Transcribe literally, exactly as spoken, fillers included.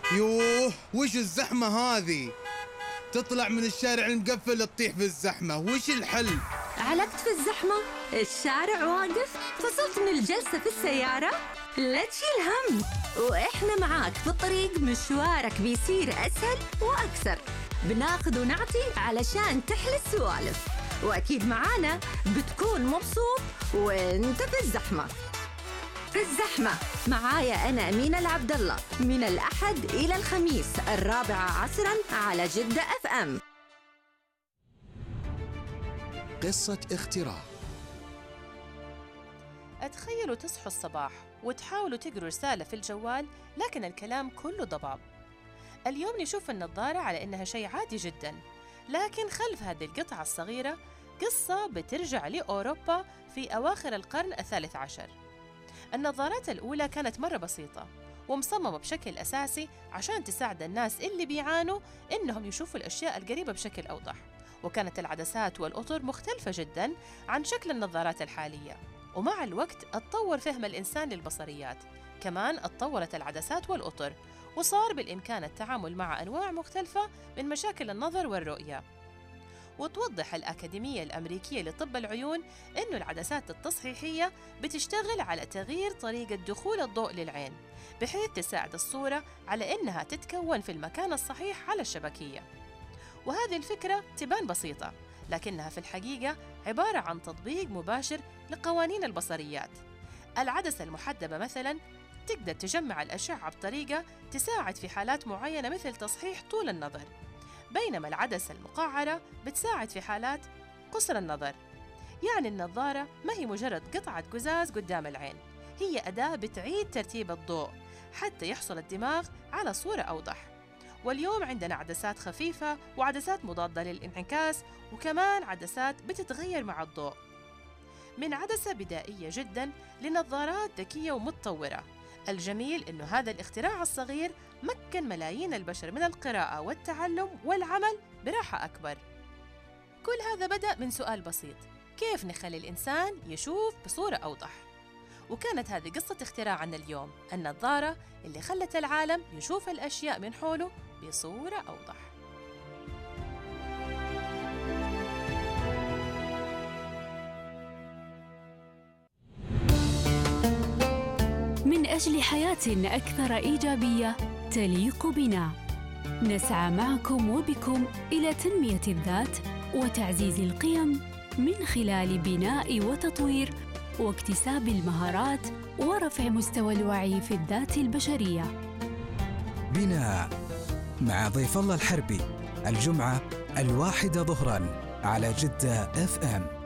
يوه، وش الزحمة هذه؟ تطلع من الشارع المقفل تطيح في الزحمة، وش الحل؟ علقت في الزحمة؟ الشارع واقف؟ فصلت من الجلسة في السيارة؟ لا تشيل هم، وإحنا معاك في الطريق. مشوارك بيصير أسهل وأكثر، بناخذ ونعطي علشان تحلى السوالف، وأكيد معانا بتكون مبسوط وانت في الزحمة. في الزحمة معايا أنا أمينة العبد الله، من الأحد إلى الخميس الرابعة عصراً على جدة أف أم. قصة اختراع. أتخيلوا تصحوا الصباح وتحاولوا تقروا رسالة في الجوال، لكن الكلام كله ضباب. اليوم نشوف النظارة على إنها شيء عادي جداً، لكن خلف هذه القطعة الصغيرة قصة بترجع لأوروبا في أواخر القرن الثالث عشر. النظارات الأولى كانت مرة بسيطة ومصممة بشكل أساسي عشان تساعد الناس اللي بيعانوا إنهم يشوفوا الأشياء القريبة بشكل أوضح، وكانت العدسات والأطر مختلفة جداً عن شكل النظارات الحالية. ومع الوقت اتطور فهم الإنسان للبصريات، كمان اتطورت العدسات والأطر، وصار بالإمكان التعامل مع أنواع مختلفة من مشاكل النظر والرؤية. وتوضح الأكاديمية الأمريكية لطب العيون إنه العدسات التصحيحية بتشتغل على تغيير طريقة دخول الضوء للعين، بحيث تساعد الصورة على إنها تتكون في المكان الصحيح على الشبكية. وهذه الفكرة تبان بسيطة، لكنها في الحقيقة عبارة عن تطبيق مباشر لقوانين البصريات. العدسة المحدبة مثلاً تقدر تجمع الأشعة بطريقة تساعد في حالات معينة مثل تصحيح طول النظر، بينما العدسة المقعرة بتساعد في حالات قصر النظر. يعني النظارة ما هي مجرد قطعة قزاز قدام العين، هي أداة بتعيد ترتيب الضوء حتى يحصل الدماغ على صورة أوضح. واليوم عندنا عدسات خفيفة وعدسات مضادة للانعكاس، وكمان عدسات بتتغير مع الضوء، من عدسة بدائية جداً لنظارات ذكية ومتطورة. الجميل إنه هذا الاختراع الصغير مكن ملايين البشر من القراءة والتعلم والعمل براحة أكبر. كل هذا بدأ من سؤال بسيط: كيف نخلي الإنسان يشوف بصورة أوضح؟ وكانت هذه قصة اختراعنا اليوم، النظارة اللي خلت العالم يشوف الأشياء من حوله بصورة أوضح. من أجل حياة أكثر إيجابية تليق بنا، نسعى معكم وبكم إلى تنمية الذات وتعزيز القيم من خلال بناء وتطوير واكتساب المهارات ورفع مستوى الوعي في الذات البشرية. بناء مع ضيف الله الحربي، الجمعة الواحدة ظهراً على جدة أف أم.